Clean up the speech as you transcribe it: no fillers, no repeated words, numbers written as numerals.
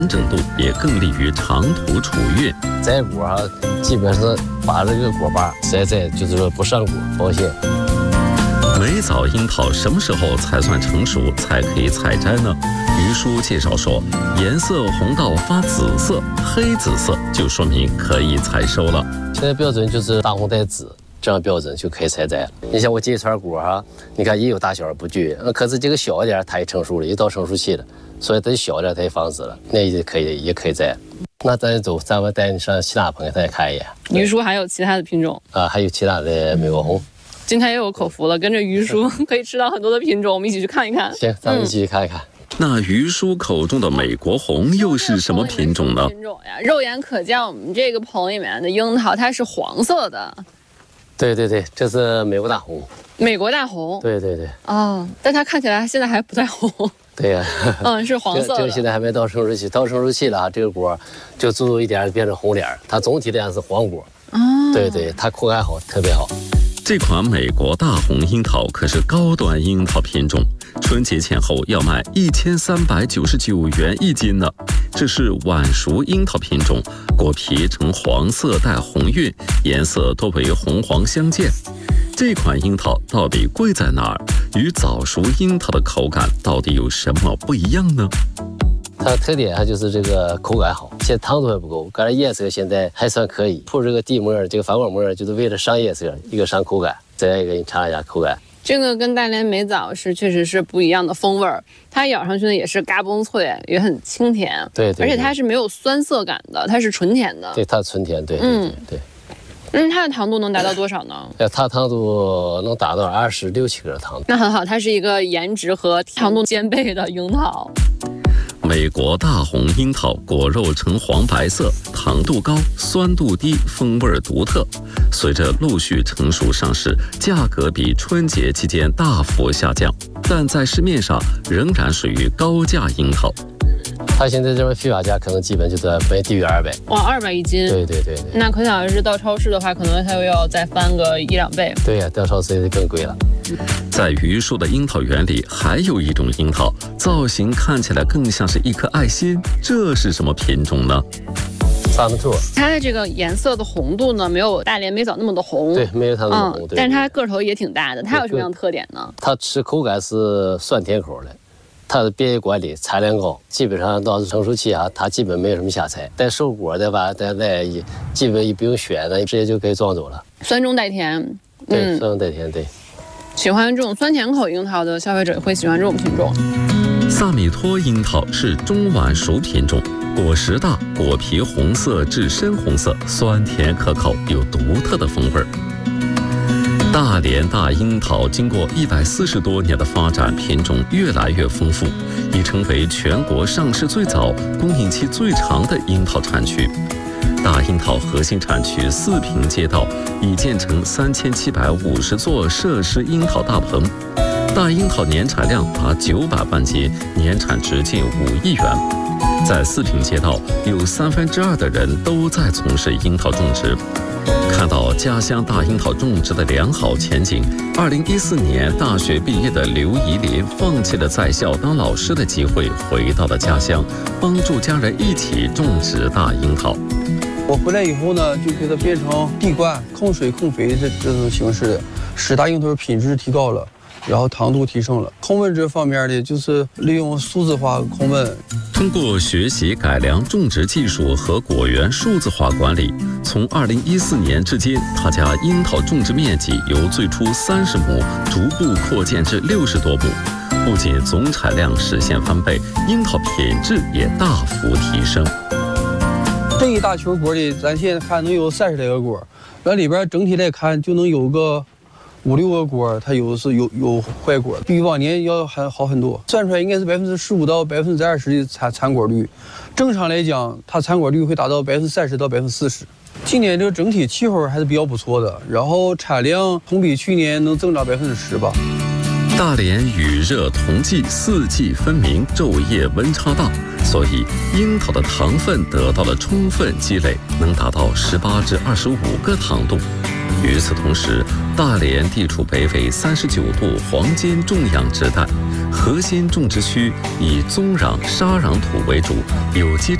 完整度，也更利于长途储运。 摘果啊，基本上把这个果把摘就是说不上果保鲜。 美枣樱桃什么时候才算成熟，才可以采摘呢？于叔介绍说，颜色红到发紫色、黑紫色，就说明可以采收了。 现在标准就是大红带紫，这样标准就可以采摘了。你像我这一串果啊，你看也有大小不均，可是这个小一点它也成熟了，也到成熟期了，所以它小一点它也放紫了，那也可以摘。那咱走，咱们带你上其他棚给大家看一眼。 于叔还有其他的品种啊，还有其他的美国红。 今天又有口福了，跟着于叔可以吃到很多的品种，我们一起去看一看。 行，咱们一起去看一看。 那于叔口中的美国红又是什么品种呢？ 品种呀，肉眼可见，我们这个棚里面的樱桃它是黄色的。 对，这是美国大红。 美国大红。 对。 哦，但它看起来现在还不太红。 对呀。 是黄色的。 这个现在还没到成熟期，到成熟期了啊，这个果就逐一点变成红脸，它总体量是黄果。 哦。 对，它口感好，特别好。 这款美国大红樱桃可是高端樱桃品种，春节前后要卖1399元一斤呢。这是晚熟樱桃品种，果皮呈黄色带红晕，颜色多为红黄相间。这款樱桃到底贵在哪儿？与早熟樱桃的口感到底有什么不一样呢？ 它的特点就是这个口感好，现在糖度还不够，感觉颜色现在还算可以。铺这个底膜，这个反光膜就是为了上颜色，一个上口感。再一个，你尝一下口感。 这个跟大连美枣确实是不一样的风味儿，它咬上去呢也是嘎嘣脆，也很清甜。 对， 而且它是没有酸涩感的，它是纯甜的。 对，它纯甜，对。 它的糖度能达到多少呢？ 它糖度能达到26、7克的糖度。 那很好，它是一个颜值和糖度兼备的樱桃。 美国大红樱桃果肉呈黄白色，糖度高，酸度低，风味独特。随着陆续成熟上市，价格比春节期间大幅下降，但在市面上仍然属于高价樱桃。 它现在这边批发价可能基本就在没低于200。 哇，200一斤。 对。 那可想而知，到超市的话，可能它又要再翻个1、2倍。 对呀，到超市也更贵了。 在榆树的樱桃园里，还有一种樱桃，造型看起来更像是一颗爱心，这是什么品种呢？ 萨门兔。 它的这个颜色的红度呢，没有大连美枣那么的红。 对，没有它那么红。 但是它个头也挺大的，它有什么样的特点呢？ 它吃口感是酸甜口的。它的便于管理，产量高，基本上到成熟期啊，它基本没有什么瑕疵。带熟果的吧，基本也不用选的，直接就可以装走了。 酸中带甜。 对，酸中带甜，对。 喜欢这种酸甜口樱桃的消费者会喜欢这种品种。 萨米托樱桃是中晚熟品种，果实大，果皮红色至深红色，酸甜可口，有独特的风味。大连大樱桃经过140多年的发展，品种越来越丰富，已成为全国上市最早、供应期最长的樱桃产区。大樱桃核心产区四平街道已建成3750座设施樱桃大棚，大樱桃年产量达900万斤，年产值近5亿元。在四平街道，有2/3的人都在从事樱桃种植。看到家乡大樱桃种植的良好前景，2014年大学毕业的刘怡林放弃了在校当老师的机会，回到了家乡，帮助家人一起种植大樱桃。 我回来以后呢，就给它变成地灌、控水、控肥这种形式的，使大樱桃品质提高了，然后糖度提升了。控温这方面的，就是利用数字化控温。 通过学习改良种植技术和果园数字化管理，从2014年至今，他家樱桃种植面积由最初30亩逐步扩建至60多亩，不仅总产量实现翻倍，樱桃品质也大幅提升。 这一大球果里，咱现在看能有30来个果，然后里边整体来看就能有个5、6个果，它有坏果，比往年要还好很多。算出来应该是15%到20%的产果率，正常来讲，它产果率会达到30%到40%。今年这个整体气候还是比较不错的，然后产量同比去年能增长10%吧。 大连雨热同季，四季分明，昼夜温差大，所以樱桃的糖分得到了充分积累，能达到18至25个糖度。与此同时，大连地处北纬39度黄金种养之带， 核心种植区以棕壤、沙壤土为主，有机